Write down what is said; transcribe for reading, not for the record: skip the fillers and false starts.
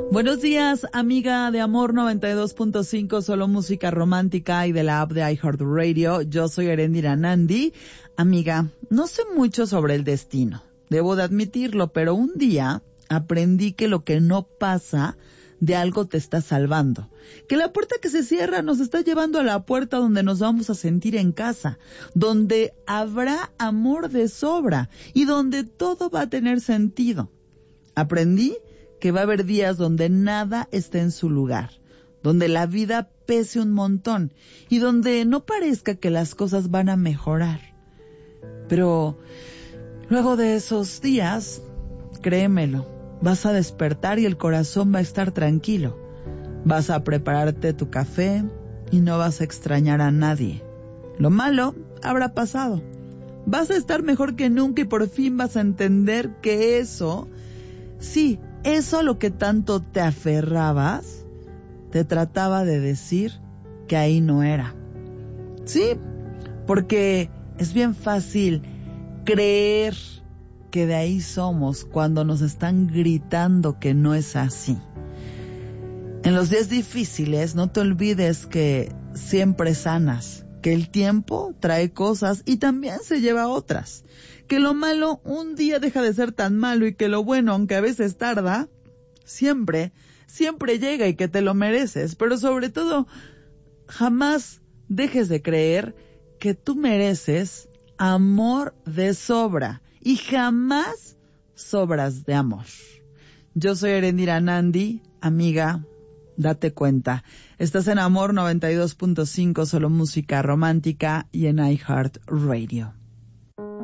Buenos días, amiga de Amor 92.5, solo música romántica y de la app de iHeartRadio. Yo soy Erendira Nandi. Amiga, no sé mucho sobre el destino, debo de admitirlo, pero un día aprendí que lo que no pasa de algo te está salvando. Que la puerta que se cierra nos está llevando a la puerta donde nos vamos a sentir en casa, donde habrá amor de sobra y donde todo va a tener sentido. Aprendí que va a haber días donde nada esté en su lugar, donde la vida pese un montón y donde no parezca que las cosas van a mejorar. Pero luego de esos días, créemelo, vas a despertar y el corazón va a estar tranquilo. Vas a prepararte tu café y no vas a extrañar a nadie. Lo malo habrá pasado. Vas a estar mejor que nunca y por fin vas a entender que eso, sí, eso a lo que tanto te aferrabas, te trataba de decir que ahí no era. Sí, porque es bien fácil creer que de ahí somos cuando nos están gritando que no es así. En los días difíciles no te olvides que siempre sanas, que el tiempo trae cosas y también se lleva otras, que lo malo un día deja de ser tan malo y que lo bueno, aunque a veces tarda, siempre llega y que te lo mereces. Pero sobre todo, jamás dejes de creer que tú mereces amor de sobra y jamás sobras de amor. Yo soy Erendira Nandi, amiga, date cuenta. Estás en Amor 92.5, solo música romántica y en iHeartRadio.